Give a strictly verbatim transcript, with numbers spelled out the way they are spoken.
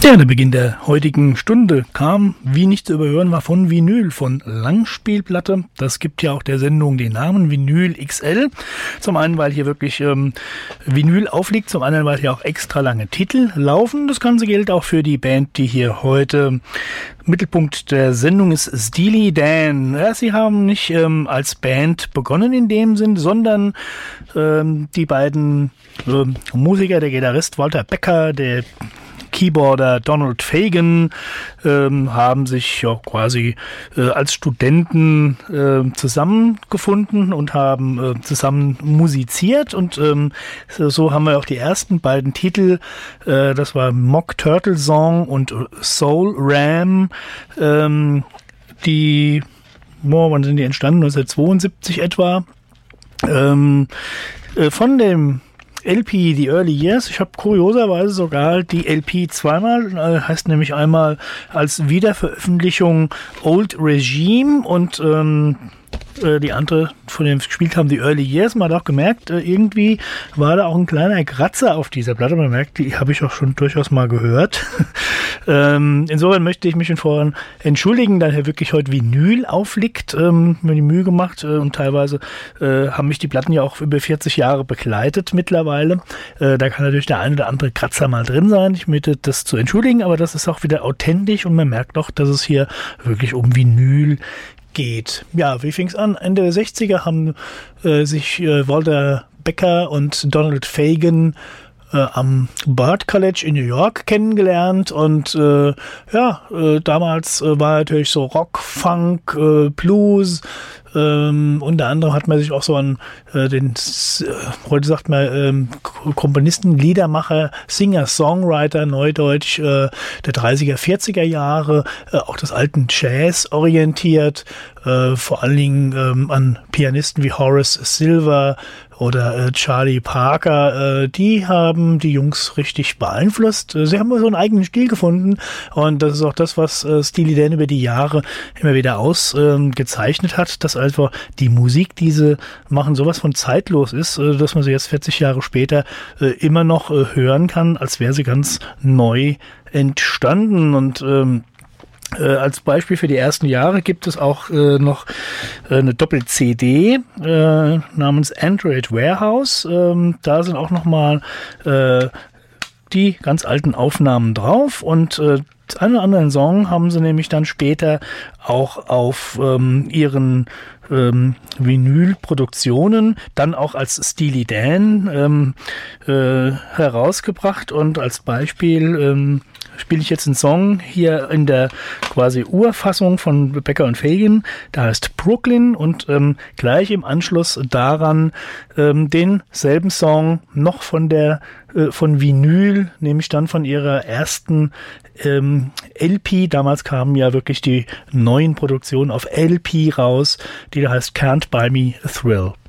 Tja, der Beginn der heutigen Stunde kam, wie nicht zu überhören war, von Vinyl, von Langspielplatte. Das gibt ja auch der Sendung den Namen Vinyl X L. Zum einen, weil hier wirklich ähm, Vinyl aufliegt, zum anderen, weil hier auch extra lange Titel laufen. Das Ganze gilt auch für die Band, die hier heute Mittelpunkt der Sendung ist, Steely Dan. Ja, sie haben nicht ähm, als Band begonnen in dem Sinn, sondern ähm, die beiden ähm, Musiker, der Gitarrist Walter Becker, der Keyboarder Donald Fagen ähm, haben sich ja quasi äh, als Studenten äh, zusammengefunden und haben äh, zusammen musiziert und ähm, so haben wir auch die ersten beiden Titel, äh, das war Mock Turtle Song und Soul Ram, ähm, die, boah, wann sind die entstanden? neunzehnhundertzweiundsiebzig etwa. Ähm, äh, von dem L P The Early Years. Ich habe kurioserweise sogar die L P zweimal, äh, heißt nämlich einmal als Wiederveröffentlichung Old Regime und ähm, äh, die andere, von dem wir gespielt haben, The Early Years. Man hat auch gemerkt, äh, irgendwie war da auch ein kleiner Kratzer auf dieser Platte. Man merkt, die habe ich auch schon durchaus mal gehört. ähm, insofern möchte ich mich schon vorhin entschuldigen, da hier wirklich heute Vinyl aufliegt. Ähm, mir die Mühe gemacht äh, und teilweise äh, haben mich die Platten ja auch über vierzig Jahre begleitet mittlerweile. Äh, da kann natürlich der ein oder andere Kratzer mal drin sein. Ich möchte das zu entschuldigen, aber das ist auch wieder authentisch und man merkt auch, dass es hier wirklich um Vinyl geht. Ja, wie fing es an? Ende der sechziger haben äh, sich äh, Walter Becker und Donald Fagen äh, am Bard College in New York kennengelernt und äh, ja, äh, damals äh, war natürlich so Rock, Funk, äh, Blues. Ähm, unter anderem hat man sich auch so an äh, den, äh, heute sagt man, ähm, Komponisten, Liedermacher, Singer, Songwriter, Neudeutsch, äh, der dreißiger, vierziger Jahre, äh, auch des alten Jazz orientiert, äh, vor allen Dingen ähm, an Pianisten wie Horace Silver oder äh, Charlie Parker, äh, die haben die Jungs richtig beeinflusst. Sie haben so einen eigenen Stil gefunden und das ist auch das, was äh, Steely Dan über die Jahre immer wieder ausgezeichnet äh, hat, dass einfach die Musik, die sie machen, sowas von zeitlos ist, äh, dass man sie jetzt vierzig Jahre später äh, immer noch äh, hören kann, als wäre sie ganz neu entstanden. Und ähm, Äh, als Beispiel für die ersten Jahre gibt es auch äh, noch äh, eine Doppel-C D äh, namens Android Warehouse. Ähm, da sind auch nochmal äh, die ganz alten Aufnahmen drauf und äh, einen oder anderen Song haben sie nämlich dann später auch auf ähm, ihren ähm, Vinylproduktionen dann auch als Steely Dan ähm, äh, herausgebracht und als Beispiel ähm, spiele ich jetzt einen Song hier in der quasi Urfassung von Becker und Fagen, der heißt Brooklyn und ähm, gleich im Anschluss daran ähm, denselben Song noch von der äh, von Vinyl, nämlich dann von ihrer ersten ähm, L P, damals kamen ja wirklich die neuen Produktionen auf L P raus, die da heißt Can't Buy Me a Thrill.